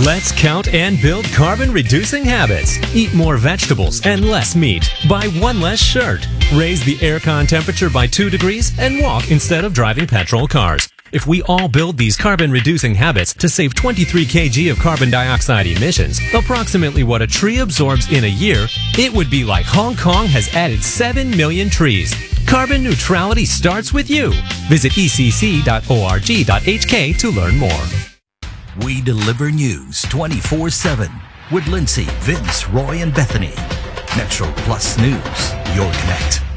Let's count and build carbon-reducing habits. Eat more vegetables and less meat. Buy one less shirt. Raise the aircon temperature by 2 degrees and walk instead of driving petrol cars. If we all build these carbon-reducing habits to save 23 kg of carbon dioxide emissions, approximately what a tree absorbs in a year, it would be like Hong Kong has added 7 million trees. Carbon neutrality starts with you. Visit ecc.org.hk to learn more. We deliver news 24/7 with Lindsay, Vince, Roy, and Bethany. Metro Plus News, your connect.